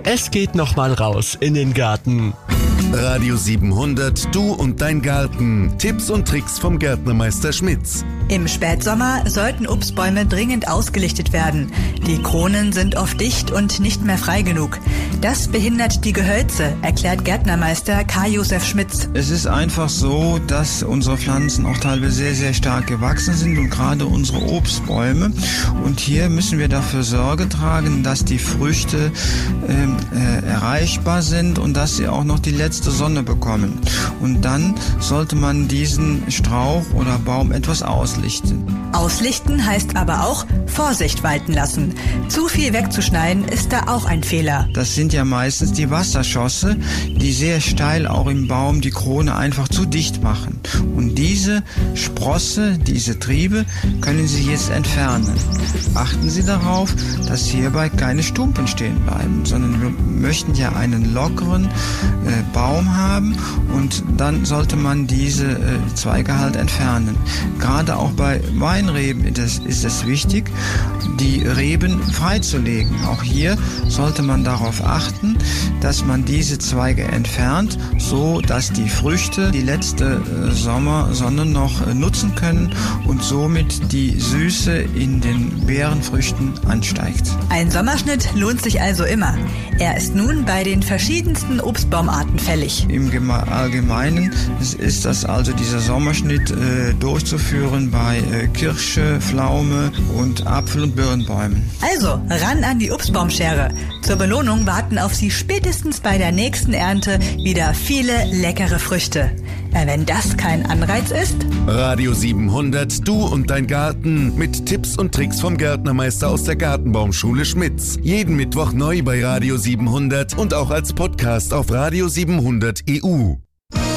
Es geht nochmal raus in den Garten. Radio 700, du und dein Garten. Tipps und Tricks vom Gärtnermeister Schmitz. Im Spätsommer sollten Obstbäume dringend ausgelichtet werden. Die Kronen sind oft dicht und nicht mehr frei genug. Das behindert die Gehölze, erklärt Gärtnermeister Karl-Josef Schmitz. Es ist einfach so, dass unsere Pflanzen auch teilweise sehr, sehr stark gewachsen sind und gerade unsere Obstbäume. Und hier müssen wir dafür Sorge tragen, dass die Früchte erreichbar sind und dass sie auch noch die letzte Sonne bekommen. Und dann sollte man diesen Strauch oder Baum etwas auslichten. Auslichten heißt aber auch Vorsicht walten lassen. Zu viel wegzuschneiden ist da auch ein Fehler. Das sind ja meistens die Wasserschosse, die sehr steil auch im Baum die Krone einfach zu dicht machen. Und diese Sprosse, diese Triebe können Sie jetzt entfernen. Achten Sie darauf, dass hierbei keine Stumpen stehen bleiben, sondern wir möchten ja einen lockeren Baum haben und dann sollte man diese Zweige halt entfernen. Gerade auch bei Weinreben ist es wichtig, die Reben freizulegen. Auch hier sollte man darauf achten, dass man diese Zweige entfernt, so dass die Früchte die letzte Sommersonne noch nutzen können und somit die Süße in den Beerenfrüchten ansteigt. Ein Sommerschnitt lohnt sich also immer. Er ist nun bei den verschiedensten Obstbaumarten fällig. Im Allgemeinen ist das also dieser Sommerschnitt durchzuführen bei Kirsche, Pflaume und Apfel- und Birnbäumen. Also, ran an die Obstbaumschere. Zur Belohnung warten auf Sie spätestens bei der nächsten Ernte wieder viele leckere Früchte. Wenn das kein Anreiz ist? Radio 700, du und dein Garten. Mit Tipps und Tricks vom Gärtnermeister aus der Gartenbaumschule Schmitz. Jeden Mittwoch neu bei Radio 700 und auch als Podcast auf Radio 700 EU.